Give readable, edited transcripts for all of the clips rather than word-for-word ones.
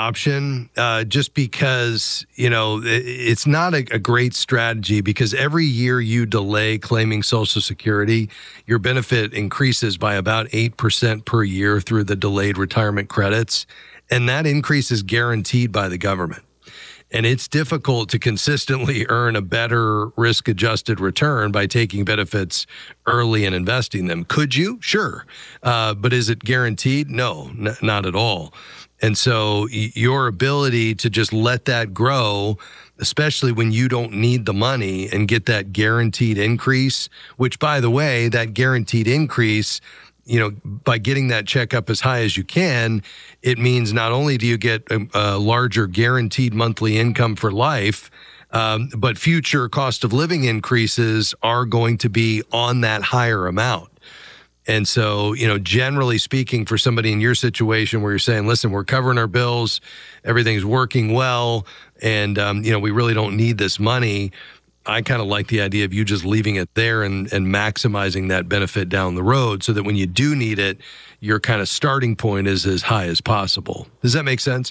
option just because, it's not a great strategy because every year you delay claiming Social Security, your benefit increases by about 8% per year through the delayed retirement credits. And that increase is guaranteed by the government. And it's difficult to consistently earn a better risk-adjusted return by taking benefits early and investing them. Could you? Sure. But is it guaranteed? No, not at all. And so your ability to just let that grow, especially when you don't need the money and get that guaranteed increase, which, by the way, that guaranteed increase, by getting that check up as high as you can, it means not only do you get a larger guaranteed monthly income for life, but future cost of living increases are going to be on that higher amount. And so, generally speaking, for somebody in your situation where you're saying, listen, we're covering our bills, everything's working well, and, we really don't need this money, I kind of like the idea of you just leaving it there and maximizing that benefit down the road so that when you do need it, your kind of starting point is as high as possible. Does that make sense?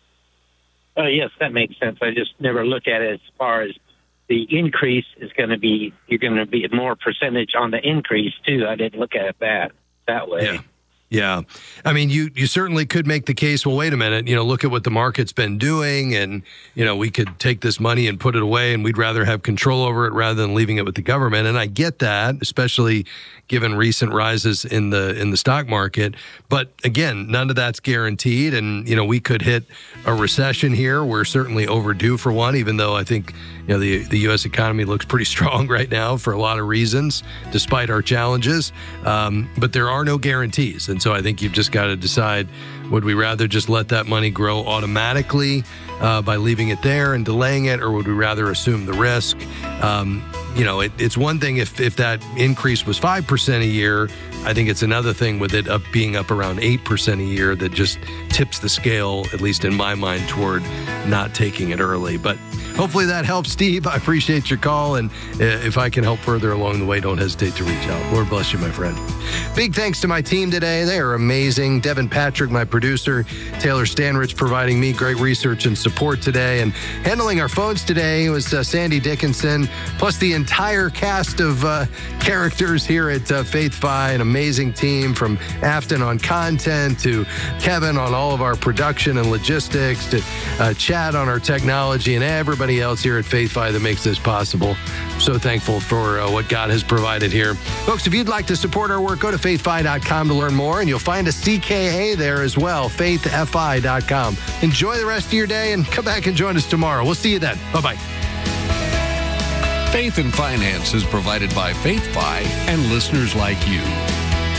Yes, that makes sense. I just never look at it as far as the increase is going to be, you're going to be more percentage on the increase too. I didn't look at it that way. Yeah. I mean, you certainly could make the case, well, wait a minute, look at what the market's been doing and, we could take this money and put it away and we'd rather have control over it rather than leaving it with the government. And I get that, especially given recent rises in the stock market. But again, none of that's guaranteed. And, we could hit a recession here. We're certainly overdue for one, even though I think, the U.S. economy looks pretty strong right now for a lot of reasons, despite our challenges. But there are no guarantees. And so I think you've just got to decide, would we rather just let that money grow automatically by leaving it there and delaying it, or would we rather assume the risk? It's one thing if that increase was 5% a year. I think it's another thing with it being up around 8% a year that just tips the scale, at least in my mind, toward not taking it early. But hopefully that helps, Steve. I appreciate your call. And if I can help further along the way, don't hesitate to reach out. Lord bless you, my friend. Big thanks to my team today. They are amazing. Devin Patrick, my producer, Taylor Stanrich, providing me great research and support today. And handling our phones today was Sandy Dickinson, plus the entire cast of characters here at Faith Fi, an amazing team from Afton on content to Kevin on all of our production and logistics to Chad on our technology and everybody else here at Faith Fi that makes this possible. So thankful for what God has provided here. Folks, if you'd like to support our work, go to faithfi.com to learn more, and you'll find a CKA there as well, faithfi.com. Enjoy the rest of your day and come back and join us tomorrow. We'll see you then. Bye-bye. Faith and Finance is provided by Faith Fi and listeners like you.